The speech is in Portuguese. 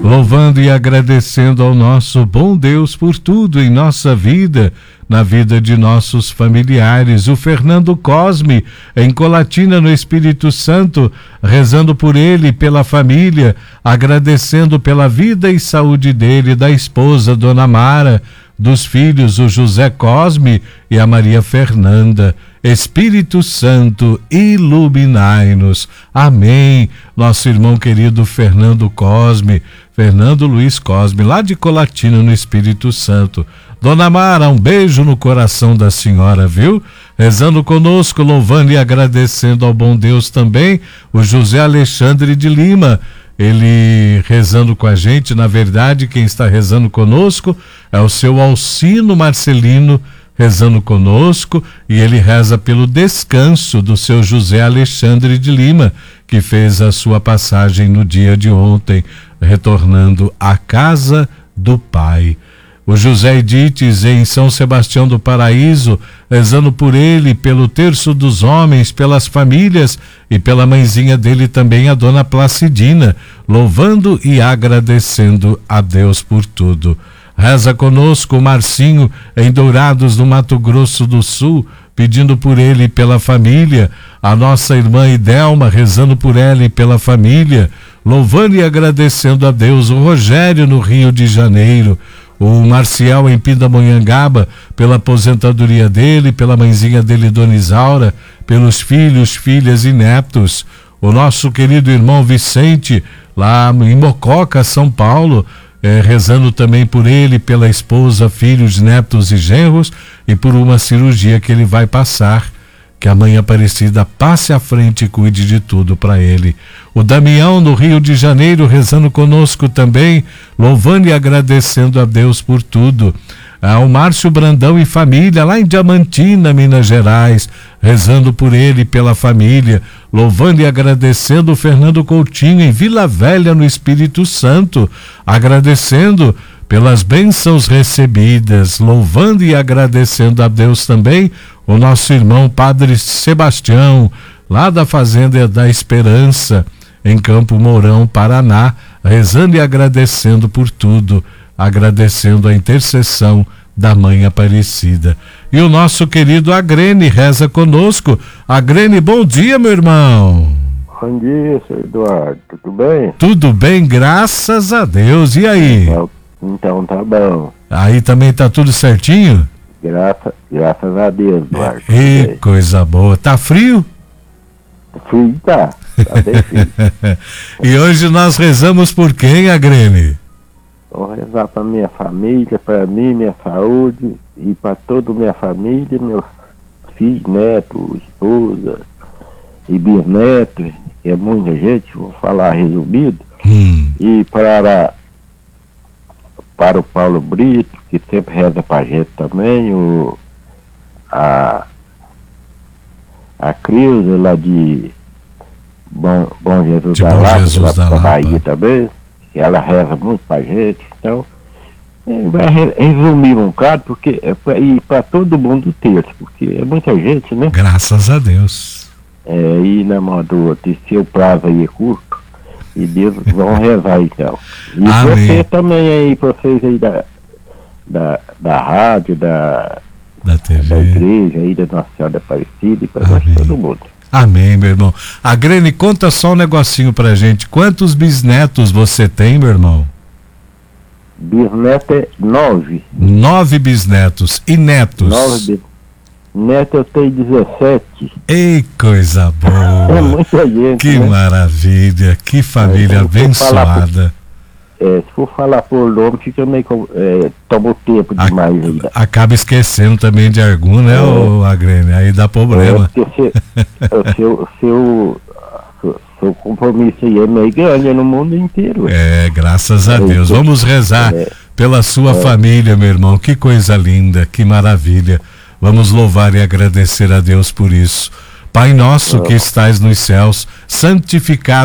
louvando e agradecendo ao nosso bom Deus por tudo em nossa vida, na vida de nossos familiares. O Fernando Cosme, em Colatina, no Espírito Santo, rezando por ele e pela família, agradecendo pela vida e saúde dele, da esposa, Dona Mara, dos filhos, o José Cosme e a Maria Fernanda. Espírito Santo, iluminai-nos. Amém. Nosso irmão querido Fernando Cosme, Fernando Luiz Cosme, lá de Colatina, no Espírito Santo. Dona Mara, um beijo no coração da senhora, viu? Rezando conosco, louvando e agradecendo ao bom Deus também, o José Alexandre de Lima. Ele rezando com a gente. Na verdade, quem está rezando conosco é o seu Alcino Marcelino, rezando conosco, e ele reza pelo descanso do seu José Alexandre de Lima, que fez a sua passagem no dia de ontem, retornando à casa do Pai. O José Edites, em São Sebastião do Paraíso, rezando por ele, pelo terço dos homens, pelas famílias e pela mãezinha dele também, a Dona Placidina, louvando e agradecendo a Deus por tudo. Reza conosco o Marcinho, em Dourados, no Mato Grosso do Sul, pedindo por ele e pela família. A nossa irmã Idelma, rezando por ela e pela família, louvando e agradecendo a Deus. O Rogério, no Rio de Janeiro. O Marcial, em Pindamonhangaba, pela aposentadoria dele, pela mãezinha dele, Dona Isaura, pelos filhos, filhas e netos. O nosso querido irmão Vicente, lá em Mococa, São Paulo, rezando também por ele, pela esposa, filhos, netos e genros, e por uma cirurgia que ele vai passar. Que a Mãe Aparecida passe à frente e cuide de tudo para ele. O Damião, no Rio de Janeiro, rezando conosco também, louvando e agradecendo a Deus por tudo. O Márcio Brandão e família, lá em Diamantina, Minas Gerais, rezando por ele e pela família, louvando e agradecendo. O Fernando Coutinho, em Vila Velha, no Espírito Santo, agradecendo pelas bênçãos recebidas, louvando e agradecendo a Deus também. O nosso irmão Padre Sebastião, lá da Fazenda da Esperança, em Campo Mourão, Paraná, rezando e agradecendo por tudo, agradecendo a intercessão da Mãe Aparecida. E o nosso querido Agrene reza conosco. Agrene, bom dia, meu irmão. Bom dia, senhor Eduardo, tudo bem? Tudo bem, graças a Deus. E aí? Então tá bom. Aí também tá tudo certinho? Graças a Deus, Eduardo. Que coisa boa. Tá frio? Frio tá bem frio. E hoje nós rezamos por quem, Agrene? Vou rezar pra minha família, pra mim, minha saúde, e pra toda minha família, meus filhos, netos, esposa e bisnetos, que é muita gente, vou falar resumido. E para o Paulo Brito, que sempre reza pra gente também, a Creuza, lá de Bom Jesus da Lapa, da Bahia também, que ela reza muito pra gente. Então, vai resumir um bocado, porque é pra ir pra todo mundo ter, porque é muita gente, né? Graças a Deus. E na mão do outro, e seu prazo aí é curto, e Deus vão rezar então. E amém. Você também aí, vocês aí da rádio, da TV, da igreja aí, da Nossa Senhora Aparecida, e para nós todo mundo. Amém, meu irmão. A Grene, conta só um negocinho pra gente. Quantos bisnetos você tem, meu irmão? Bisneto é 9. 9 bisnetos. E netos? 9 bisnetos. Neto eu tenho 17. Ei, coisa boa. É muita gente, que né? Maravilha, que família abençoada. Se for falar por nome, fica meio toma tempo demais ainda. Acaba esquecendo também de algum, né, Agrene? Aí dá problema. Seu compromisso aí é meio grande no mundo inteiro. Graças a Deus. Vamos rezar pela sua família, meu irmão. Que coisa linda, que maravilha. Vamos louvar e agradecer a Deus por isso. Pai nosso que estais nos céus, santificado